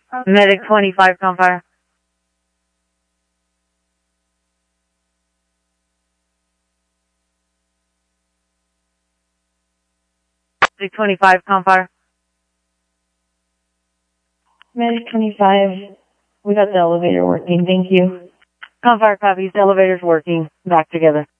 Medic 25, Compire. Medic 25, Compire. Medic 25, we got the elevator working, thank you. Compire copies, elevator's working. Back together.